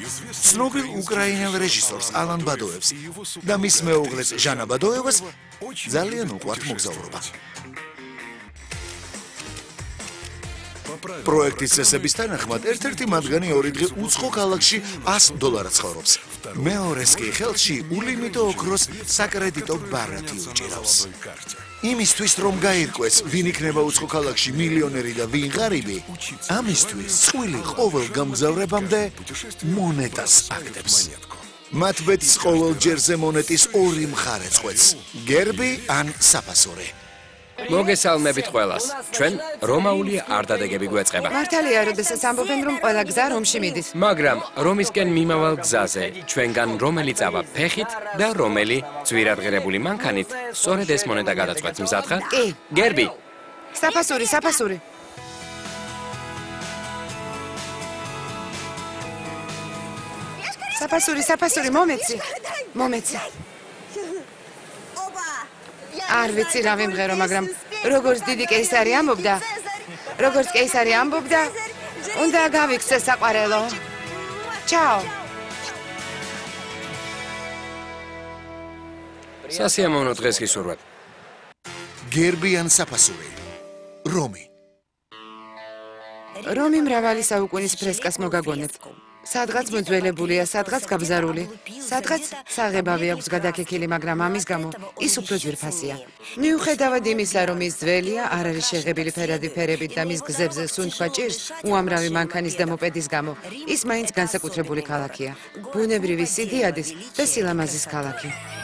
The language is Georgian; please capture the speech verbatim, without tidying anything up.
ცნობილ უკრაინელ რეჟისორს ალან ბადოევს და მის მეუღლეს ჟანა ბადოევას ძალიან უყვართ მოგზაურობა. პროექტის წესების თანახმად ერთ-ერთი მათგანი ორი დღე უცხო ქალაქში ას დოლარად ცხოვრობს. მეორეს კი ხელში ულიმიტო ოქროს საკრედიტო ბარათი უჭირავს. იმისთვის რომ გაირკვეს, ვინ იქნება უცხო ქალაქში მილიონერი და ვინ ღარიბი, ამისთვის წყვილი ყოველ გამგზავრებამდე მონეტას აგდებს. მათ ბედს ყოველ ჯერზე მონეტის ორი მხარე წყვეტს, გერბი ან საფასური. მოგესალმებით ყველას. ჩვენ რომაული არდადეგები გვეწყება. მართალია, როდესაც ამბობენ, რომ ყველა გზა რომში მიდის. მაგრამ რომისკენ მიმავალ გზაზე ჩვენგან რომელი წავა ფეხით და რომელი ძვირადღირებული მანქანით, სწორედ ეს მონეტა გადაწყვეტს. მზად ხარ? კი. გერბი. საფასური, საფასური. საფასური, საფასური, მომეცი. მომეცი. არ ვიცი რა ვიმღერო, მაგრამ როგორც დიდი კეისარი ამბობდა, როგორც კეისარი ამბობდა, უნდა გავიქცე საყვარელო. ჩაო. სასიამოვნო დღეს გისურვებ. გერბი ან საფასური. რომი. რომი მრავალი საუკუნის ფრესკას მოგაგონებთ. სადღაც მოძველებულია, სადღაც გაბზარული, სადღაც საღებავი აქვს გადაკექილი, მაგრამ ამის გამო ის უფრო ძვირფასია. მიუხედავად იმისა, რომ ის ძველია, არ არის შეღებილი ფერადი ფერებით და მის გზებზე სუნთქვა ჭირს, უამრავი მანქანის და მოპედის გამო, ის მაინც განსაკუთრებული ქალაქია. ბუნებრივი სიდიადის და სილამაზის ქალაქი.